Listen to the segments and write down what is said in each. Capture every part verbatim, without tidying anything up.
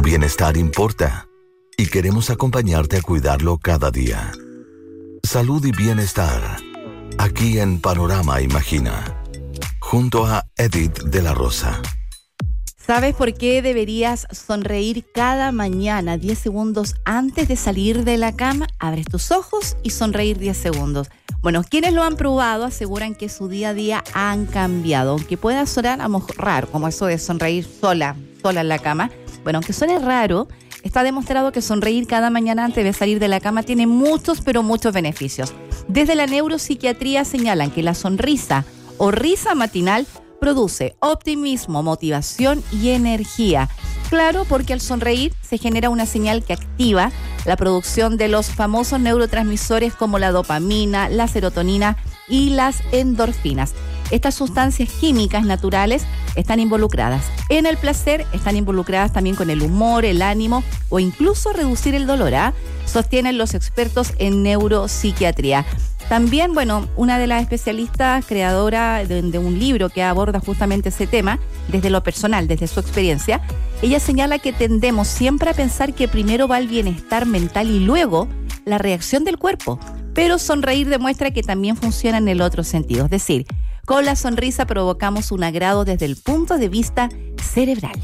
bienestar importa y queremos acompañarte a cuidarlo cada día. Salud y bienestar, aquí en Panorama Imagina, junto a Edith de la Rosa. ¿Sabes por qué deberías sonreír cada mañana diez segundos antes de salir de la cama? Abres tus ojos y sonreír diez segundos. Bueno, quienes lo han probado aseguran que su día a día han cambiado, aunque pueda sonar a lo mejor raro, como eso de sonreír sola, sola en la cama. Bueno, aunque suene raro, está demostrado que sonreír cada mañana antes de salir de la cama tiene muchos, pero muchos beneficios. Desde la neuropsiquiatría señalan que la sonrisa o risa matinal produce optimismo, motivación y energía. Claro, porque al sonreír se genera una señal que activa la producción de los famosos neurotransmisores como la dopamina, la serotonina y las endorfinas. Estas sustancias químicas naturales están involucradas en el placer, están involucradas también con el humor, el ánimo o incluso reducir el dolor, ¿eh? Sostienen los expertos en neuropsiquiatría. También, bueno, una de las especialistas creadora de, de un libro que aborda justamente ese tema, desde lo personal, desde su experiencia, ella señala que tendemos siempre a pensar que primero va el bienestar mental y luego la reacción del cuerpo, pero sonreír demuestra que también funciona en el otro sentido, es decir, con la sonrisa provocamos un agrado desde el punto de vista cerebral.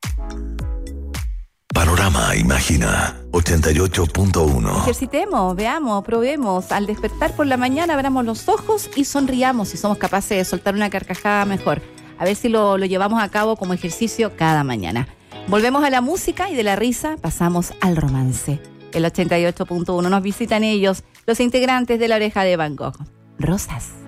Panorama Imagina ochenta y ocho punto uno. Ejercitemos, veamos, probemos. Al despertar por la mañana, abramos los ojos y sonriamos si somos capaces de soltar una carcajada mejor. A ver si lo, lo llevamos a cabo como ejercicio cada mañana. Volvemos a la música y de la risa pasamos al romance. El ochenta y ocho punto uno nos visitan ellos, los integrantes de La Oreja de Van Gogh. Rosas.